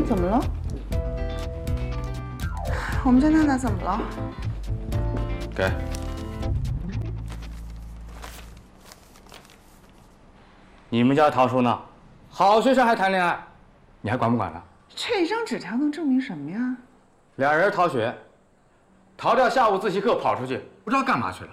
怎么了？我们家娜娜怎么了？ 给。你们家陶叔呢？好学生还谈恋爱，你还管不管了？ 这一张纸条能证明什么呀？ 俩人逃学，逃掉下午自习课跑出去，不知道干嘛去了。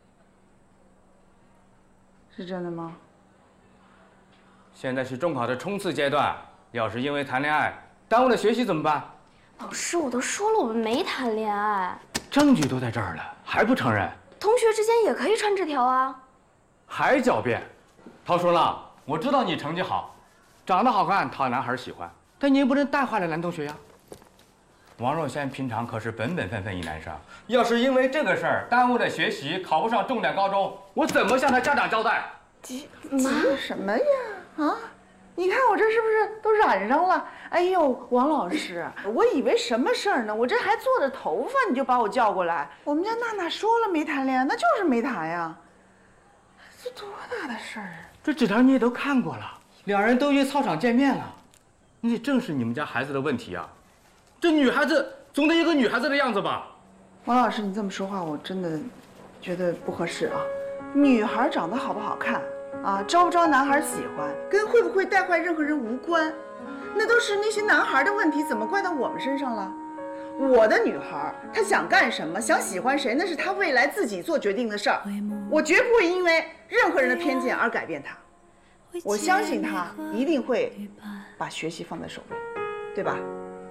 是真的吗？ 现在是中考的冲刺阶段，要是因为谈恋爱耽误了学习怎么办？ 老师，我都说了我们没谈恋爱， 证据都在这儿了，还不承认？ 同学之间也可以传纸条啊。 还狡辩？陶叔呢？我知道你成绩好，长得好看讨男孩喜欢，但你也不能带坏了男同学呀。王若轩平常可是本本分分一男生，要是因为这个事儿耽误了学习，考不上重点高中，我怎么向他家长交代？ 妈什么呀？啊！你看我这是不是都染上了？哎呦，王老师，我以为什么事儿呢？我这还做着头发，你就把我叫过来。我们家娜娜说了没谈恋爱，那就是没谈呀。这多大的事儿啊！ 这纸条你也都看过了，两人都约操场见面了，你得正视你们家孩子的问题啊！这女孩子总得有个女孩子的样子吧？ 王老师，你这么说话，我真的觉得不合适啊。女孩长得好不好看啊，招不招男孩喜欢，跟会不会带坏任何人无关，那都是那些男孩的问题，怎么怪到我们身上了？我的女孩，她想干什么，想喜欢谁，那是她未来自己做决定的事儿，我绝不会因为任何人的偏见而改变她。我相信她一定会把学习放在首位，对吧？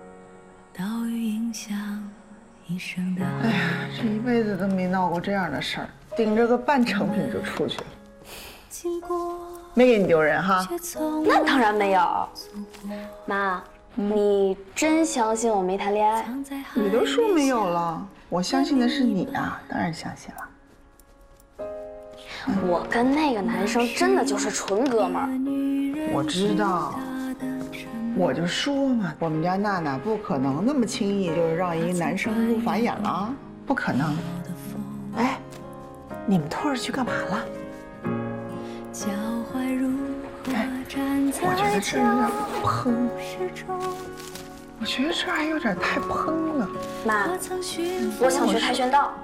哎呀，这一辈子都没闹过这样的事儿，顶着个半成品就出去了，没给你丢人哈？ 那当然没有。妈，你真相信我没谈恋爱？ 你都说没有了，我相信的是你啊，当然相信了。 我跟那个男生真的就是纯哥们儿。 我知道，我就说嘛，我们家娜娜不可能那么轻易就让一个男生入法眼了，不可能。哎，你们拖着去干嘛了？哎，我觉得这有点喷，我觉得这还有点太喷了。 妈，我想学跆拳道。